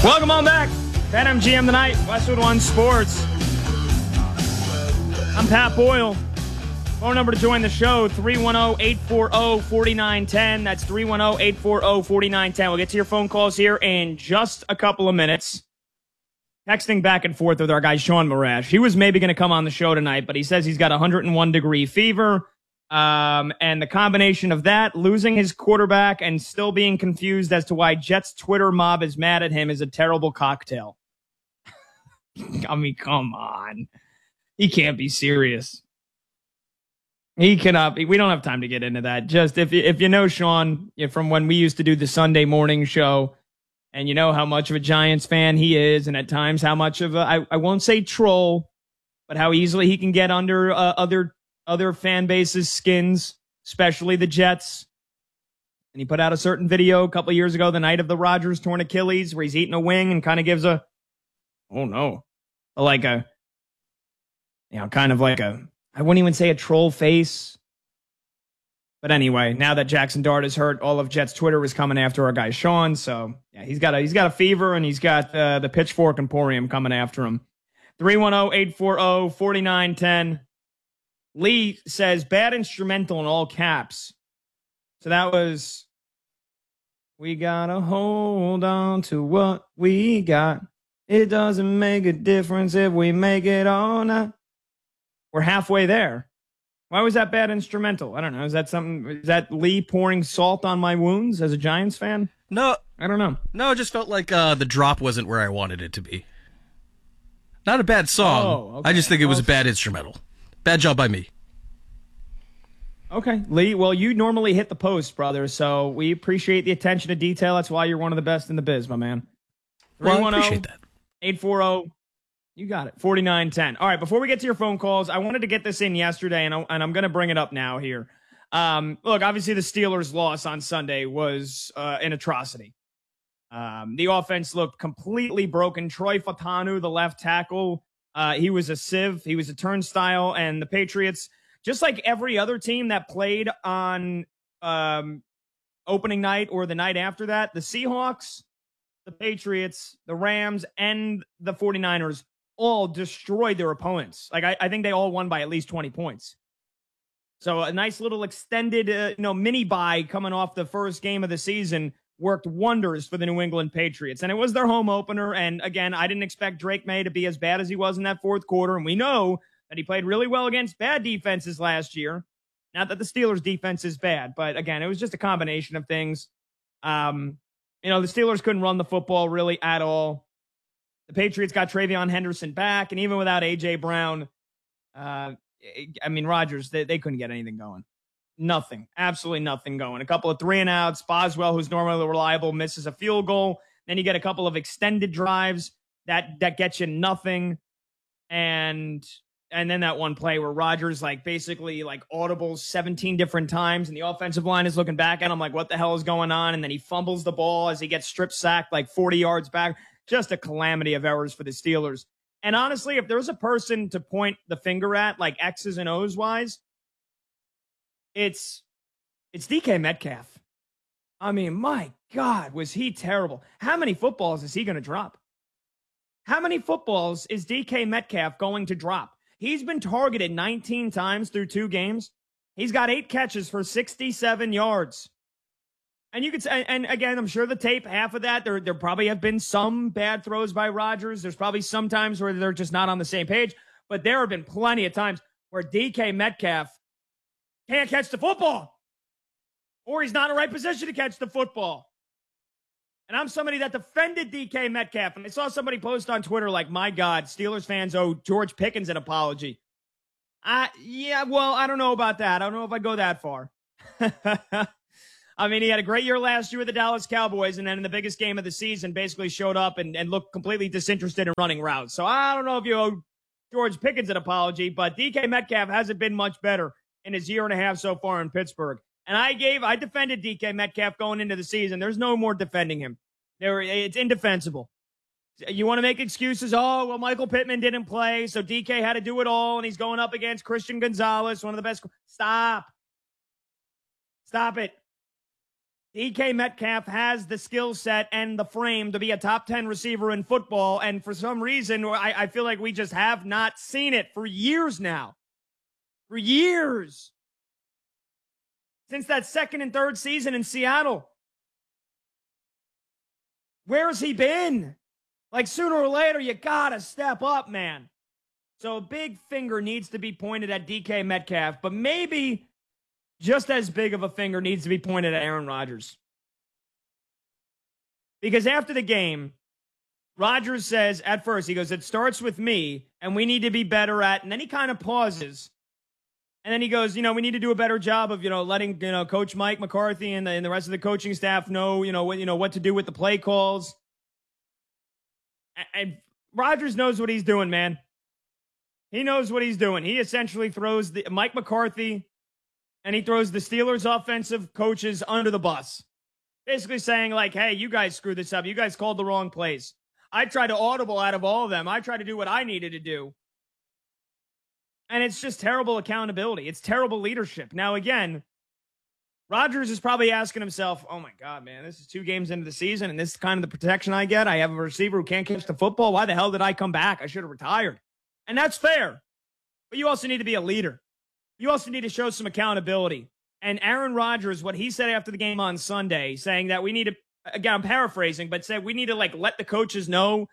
Welcome on back. BetMGM tonight, Westwood One Sports. I'm Pat Boyle. Phone number to join the show, 310-840-4910. That's 310-840-4910. We'll get to your phone calls here in just a couple of minutes. Texting back and forth with our guy, Sean Marash. He was maybe going to come on the show tonight, but he says he's got 101-degree fever. And the combination of that, losing his quarterback, and still being confused as to why Jets Twitter mob is mad at him is a terrible cocktail. I mean, come on. He can't be serious. He cannot be. We don't have time to get into that. Just if you know Sean from when we used to do the Sunday morning show, and you know how much of a Giants fan he is, and at times how much of a, I won't say troll, but how easily he can get under other fan bases' skins, especially the Jets. And he put out a certain video a couple of years ago, the night of the Rodgers torn Achilles, where he's eating a wing and kind of gives a, oh no, like a, kind of like a, I wouldn't even say a troll face. But anyway, now that Jackson Dart is hurt, all of Jets Twitter is coming after our guy Sean. So yeah, he's got a fever, and he's got the Pitchfork Emporium coming after him. 310-840-4910. Lee says bad instrumental in all caps. So that was, we gotta hold on to what we got. It doesn't make a difference if we make it or not. We're halfway there. Why was that bad instrumental? I don't know. Is that Lee pouring salt on my wounds as a Giants fan? No. I don't know. No, it just felt like the drop wasn't where I wanted it to be. Not a bad song. Oh, okay. I just think it was a bad instrumental. Bad job by me. Okay, Lee. Well, you normally hit the post, brother, so we appreciate the attention to detail. That's why you're one of the best in the biz, my man. Well, I appreciate that. 840. You got it. 4910. All right, before we get to your phone calls, I wanted to get this in yesterday, and I'm going to bring it up now here. Look, obviously the Steelers' loss on Sunday was an atrocity. The offense looked completely broken. Troy Fautanu, the left tackle, he was a sieve. He was a turnstile, and the Patriots, just like every other team that played on opening night or the night after that, the Seahawks, the Patriots, the Rams, and the 49ers all destroyed their opponents. Like, I think they all won by at least 20 points. So a nice little extended, mini bye coming off the first game of the season worked wonders for the New England Patriots. And it was their home opener. And again, I didn't expect Drake May to be as bad as he was in that fourth quarter. And we know that he played really well against bad defenses last year. Not that the Steelers defense is bad, but again, it was just a combination of things. The Steelers couldn't run the football really at all. The Patriots got Travion Henderson back, and even without A.J. Brown, Rodgers, they couldn't get anything going. Nothing. Absolutely nothing going. A couple of 3-and-outs. Boswell, who's normally reliable, misses a field goal. Then you get a couple of extended drives that get you nothing. And then that one play where Rodgers basically audibles 17 different times, and the offensive line is looking back at him like, what the hell is going on? And then he fumbles the ball as he gets strip sacked 40 yards back. Just a calamity of errors for the Steelers. And honestly, if there's a person to point the finger at, X's and O's wise, it's DK Metcalf. I mean, my God, was he terrible. How many footballs is he going to drop? How many footballs is DK Metcalf going to drop? He's been targeted 19 times through 2 games. He's got 8 catches for 67 yards. And you could say, and again, I'm sure the tape, half of that, there probably have been some bad throws by Rodgers. There's probably some times where they're just not on the same page. But there have been plenty of times where DK Metcalf can't catch the football, or he's not in the right position to catch the football. And I'm somebody that defended DK Metcalf. And I saw somebody post on Twitter my God, Steelers fans owe George Pickens an apology. I don't know about that. I don't know if I go that far. I mean, he had a great year last year with the Dallas Cowboys, and then in the biggest game of the season basically showed up and looked completely disinterested in running routes. So I don't know if you owe George Pickens an apology, but DK Metcalf hasn't been much better in his year and a half so far in Pittsburgh. And I defended DK Metcalf going into the season. There's no more defending him. It's indefensible. You want to make excuses? Oh, well, Michael Pittman didn't play, so DK had to do it all, and he's going up against Christian Gonzalez, one of the best. Stop it. DK Metcalf has the skill set and the frame to be a top 10 receiver in football, and for some reason, I feel like we just have not seen it for years now. For years. Since that second and third season in Seattle. Where has he been? Like, sooner or later, you gotta step up, man. So a big finger needs to be pointed at DK Metcalf, but maybe just as big of a finger needs to be pointed at Aaron Rodgers. Because after the game, Rodgers says, at first, he goes, it starts with me, and we need to be better at, and then he kind of pauses. And then he goes, we need to do a better job of, letting, Coach Mike McCarthy and the rest of the coaching staff know, what to do with the play calls. And Rodgers knows what he's doing, man. He knows what he's doing. He essentially throws Mike McCarthy and he throws the Steelers' offensive coaches under the bus. Basically saying, like, hey, you guys screwed this up. You guys called the wrong plays. I tried to audible out of all of them. I tried to do what I needed to do. And it's just terrible accountability. It's terrible leadership. Now, again, Rodgers is probably asking himself, oh, my God, man, this is 2 games into the season, and this is kind of the protection I get. I have a receiver who can't catch the football. Why the hell did I come back? I should have retired. And that's fair. But you also need to be a leader. You also need to show some accountability. And Aaron Rodgers, what he said after the game on Sunday, saying that we need to, again, I'm paraphrasing, but said we need to, let the coaches know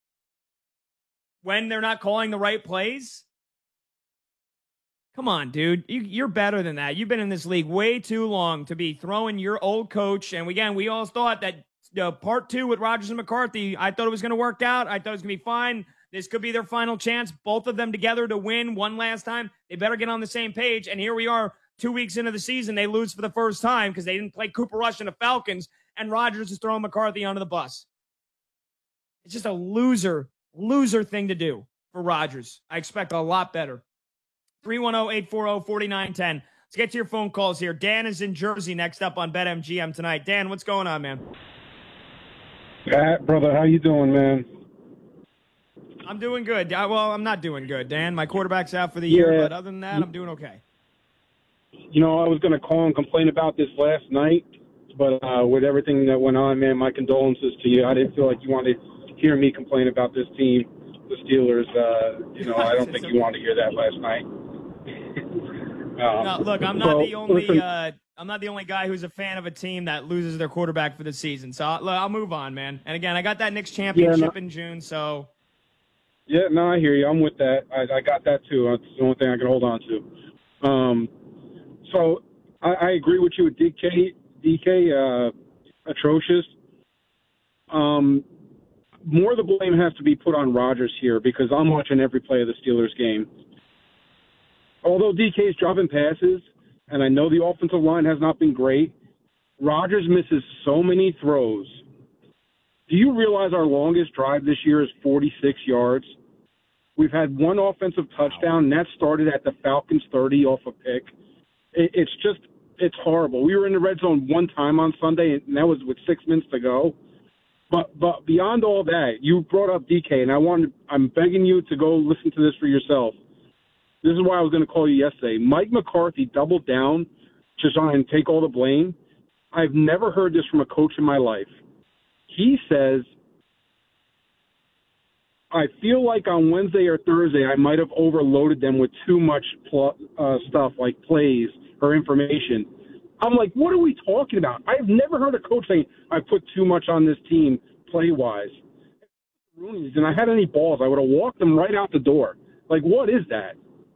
when they're not calling the right plays. Come on, dude. You're better than that. You've been in this league way too long to be throwing your old coach. And again, we all thought that part 2 with Rodgers and McCarthy, I thought it was going to work out. I thought it was going to be fine. This could be their final chance, both of them together to win one last time. They better get on the same page. And here we are 2 weeks into the season. They lose for the first time because they didn't play Cooper Rush and the Falcons, and Rodgers is throwing McCarthy under the bus. It's just a loser thing to do for Rodgers. I expect a lot better. 310-840-4910. Let's get to your phone calls here. Dan is in Jersey next up on BetMGM tonight. Dan, what's going on, man? Pat, brother, how you doing, man? I'm doing good. Well, I'm not doing good, Dan. My quarterback's out for the year, but other than that, I'm doing okay. I was going to call and complain about this last night, but with everything that went on, man, my condolences to you. I didn't feel like you wanted to hear me complain about this team, the Steelers. I don't think you wanted to hear that last night. No, look, I'm not the only. I'm not the only guy who's a fan of a team that loses their quarterback for the season. So I'll move on, man. And again, I got that Knicks championship in June, so. Yeah, no, I hear you. I'm with that. I got that too. That's the only thing I can hold on to. So I agree with you with DK, atrocious. More of the blame has to be put on Rodgers here because I'm watching every play of the Steelers game. Although DK is dropping passes, and I know the offensive line has not been great, Rodgers misses so many throws. Do you realize our longest drive this year is 46 yards? We've had one offensive touchdown, and that started at the Falcons' 30 off a pick. It's horrible. We were in the red zone one time on Sunday, and that was with 6 minutes to go. But beyond all that, you brought up DK, and I'm begging you to go listen to this for yourself. This is why I was going to call you yesterday. Mike McCarthy doubled down to try and take all the blame. I've never heard this from a coach in my life. He says, I feel like on Wednesday or Thursday I might have overloaded them with too much stuff like plays or information. I'm like, what are we talking about? I've never heard a coach say, I put too much on this team play-wise. And I had any balls, I would have walked them right out the door. Like, what is that?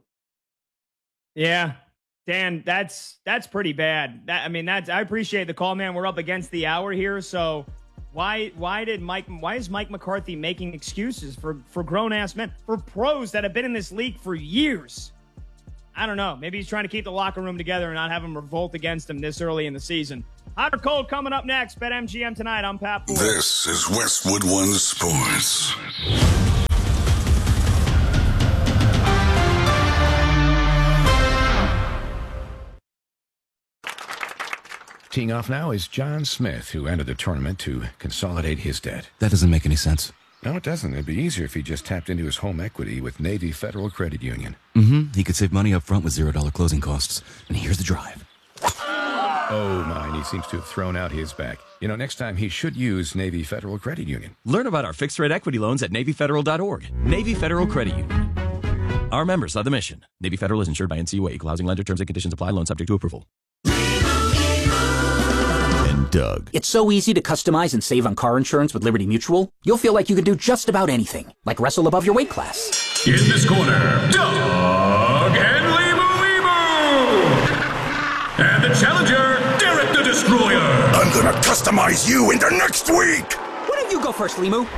Yeah, Dan, that's pretty bad. I appreciate the call, man. We're up against the hour here, so why is Mike McCarthy making excuses for grown-ass men, for pros that have been in this league for years? I don't know. Maybe he's trying to keep the locker room together and not have them revolt against him this early in the season. Hot or cold coming up next. BetMGM tonight. I'm Pat Ford. This is Westwood One Sports. Teeing off now is John Smith, who entered the tournament to consolidate his debt. That doesn't make any sense. No, it doesn't. It'd be easier if he just tapped into his home equity with Navy Federal Credit Union. He could save money up front with $0 closing costs. And here's the drive. Oh, mine. He seems to have thrown out his back. You know, next time he should use Navy Federal Credit Union. Learn about our fixed-rate equity loans at NavyFederal.org. Navy Federal Credit Union. Our members are the mission. Navy Federal is insured by NCUA. Equal housing lender. Terms and conditions apply. Loan subject to approval. And Doug. It's so easy to customize and save on car insurance with Liberty Mutual. You'll feel like you can do just about anything, like wrestle above your weight class. In this corner, Doug and and the challenger, Derek the Destroyer. I'm gonna customize you into next week. Why don't you go first, Limu?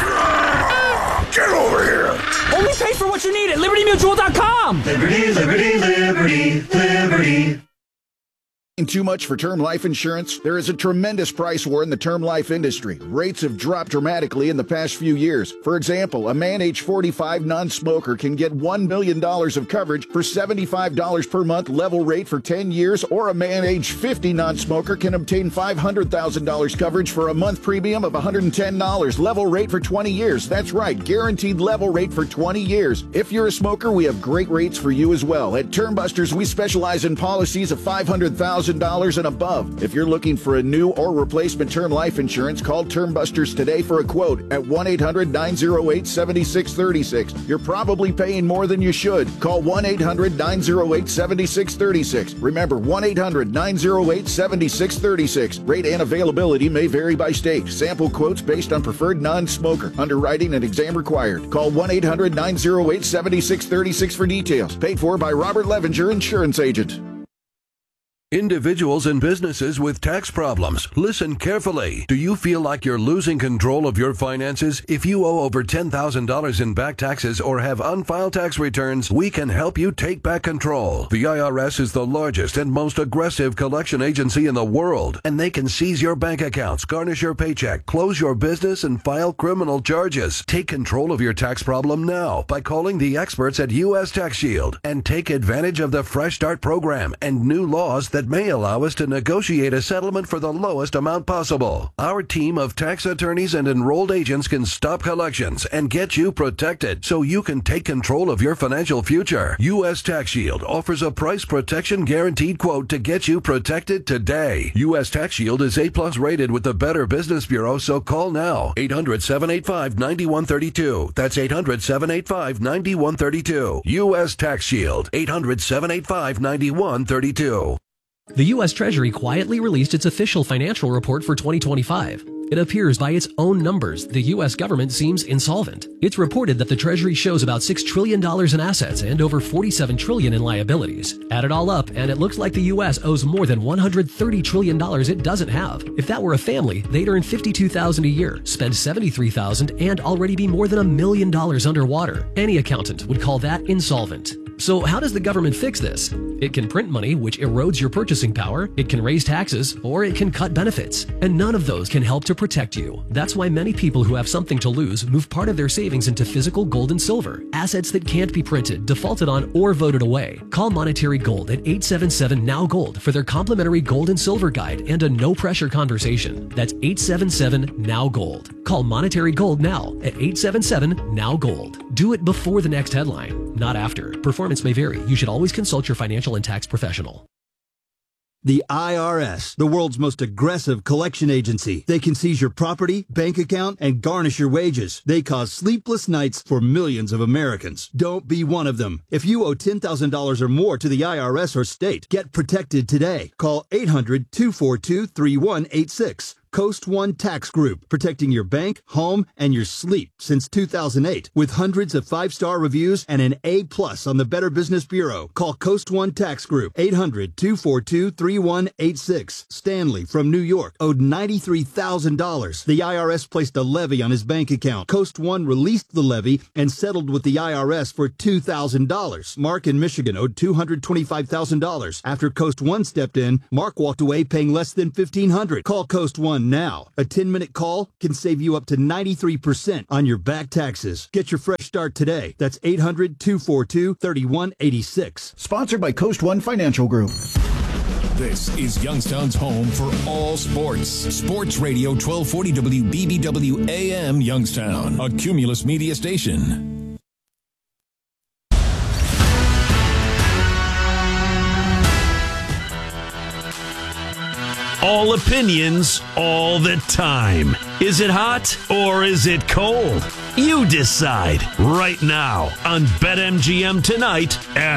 Get over here. Only pay for what you need at LibertyMutual.com. Liberty, liberty, liberty, liberty. Too much for term life insurance? There is a tremendous price war in the term life industry. Rates have dropped dramatically in the past few years. For example, a man age 45 non-smoker can get $1 million of coverage for $75 per month level rate for 10 years, or a man age 50 non-smoker can obtain $500,000 coverage for a month premium of $110 level rate for 20 years. That's right, guaranteed level rate for 20 years. If you're a smoker, we have great rates for you as well. At Term Busters, we specialize in policies of $500,000 and above. If you're looking for a new or replacement term life insurance, call Term Busters today for a quote at 1-800-908-7636. You're probably paying more than you should. Call 1-800-908-7636. Remember, 1-800-908-7636. Rate and availability may vary by state. Sample quotes based on preferred non-smoker. Underwriting and exam required. Call 1-800-908-7636 for details. Paid for by Robert Levenger, Insurance Agent. Individuals and businesses with tax problems, listen carefully. Do you feel like you're losing control of your finances? If you owe over $10,000 in back taxes or have unfiled tax returns, we can help you take back control. The IRS is the largest and most aggressive collection agency in the world, and they can seize your bank accounts, garnish your paycheck, close your business, and file criminal charges. Take control of your tax problem now by calling the experts at U.S. Tax Shield and take advantage of the Fresh Start program and new laws that may allow us to negotiate a settlement for the lowest amount possible. Our team of tax attorneys and enrolled agents can stop collections and get you protected so you can take control of your financial future. U.S. Tax Shield offers a price protection guaranteed quote to get you protected today. U.S. Tax Shield is A+ rated with the Better Business Bureau, so call now. 800-785-9132. That's 800-785-9132. U.S. Tax Shield. 800-785-9132. The U.S. Treasury quietly released its official financial report for 2025. It appears by its own numbers, the U.S. government seems insolvent. It's reported that the Treasury shows about $6 trillion in assets and over $47 trillion in liabilities. Add it all up, and it looks like the U.S. owes more than $130 trillion it doesn't have. If that were a family, they'd earn $52,000 a year, spend $73,000, and already be more than $1 million underwater. Any accountant would call that insolvent. So how does the government fix this? It can print money, which erodes your purchasing power, it can raise taxes, or it can cut benefits. And none of those can help to protect you. That's why many people who have something to lose move part of their savings into physical gold and silver, assets that can't be printed, defaulted on, or voted away. Call Monetary Gold at 877-NOW-GOLD for their complimentary gold and silver guide and a no-pressure conversation. That's 877-NOW-GOLD. Call Monetary Gold now at 877-NOW-GOLD. Do it before the next headline, not after. Performance may vary. You should always consult your financial and tax professional. The IRS, the world's most aggressive collection agency. They can seize your property, bank account, and garnish your wages. They cause sleepless nights for millions of Americans. Don't be one of them. If you owe $10,000 or more to the IRS or state, get protected today. Call 800-242-3186. Coast One Tax Group, protecting your bank, home, and your sleep since 2008. With hundreds of 5-star reviews and an A+ on the Better Business Bureau. Call Coast One Tax Group, 800-242-3186. Stanley from New York owed $93,000. The IRS placed a levy on his bank account. Coast One released the levy and settled with the IRS for $2,000. Mark in Michigan owed $225,000. After Coast One stepped in, Mark walked away paying less than $1,500. Call Coast One now. A 10-minute call can save you up to 93% on your back taxes. Get your fresh start today. That's 800-242-3186. Sponsored by Coast One Financial Group. This is Youngstown's home for all sports. Sports Radio 1240 WBBW AM Youngstown, a Cumulus media station. all opinions, all the time. Is it hot or is it cold? You decide right now on BetMGM tonight.